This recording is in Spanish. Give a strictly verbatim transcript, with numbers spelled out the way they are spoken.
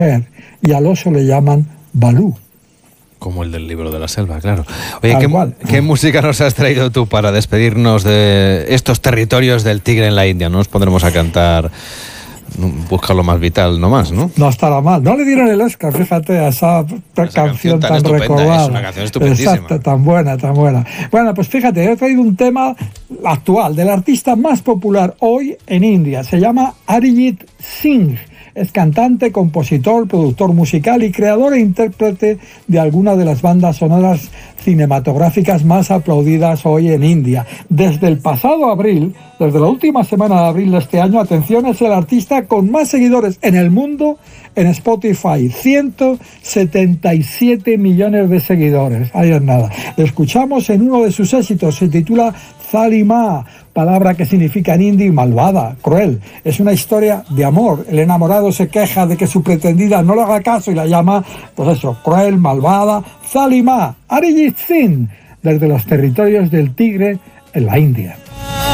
y al oso le llaman Balú. Como el del libro de la selva, claro. Oye, ¿qué, ¿qué música nos has traído tú para despedirnos de estos territorios del tigre en la India? No nos pondremos a cantar Busca lo más vital, no más, ¿no? No estará mal. No le dieron el Oscar, fíjate, a esa, esa canción, canción tan, tan recordada. Es una canción estupendísima. Exacto, tan buena, tan buena. Bueno, pues fíjate, he traído un tema actual del artista más popular hoy en India. Se llama Arijit Singh. Es cantante, compositor, productor musical y creador e intérprete de algunas de las bandas sonoras cinematográficas más aplaudidas hoy en India. Desde el pasado abril, desde la última semana de abril de este año, atención, es el artista con más seguidores en el mundo en Spotify. ciento setenta y siete millones de seguidores. Ahí es nada. Lo escuchamos en uno de sus éxitos. Se titula Zalima, palabra que significa en hindi malvada, cruel. Es una historia de amor. El enamorado se queja de que su pretendida no le haga caso y la llama, pues eso, cruel, malvada. Zalima, Arijit Singh, desde los territorios del tigre en la India.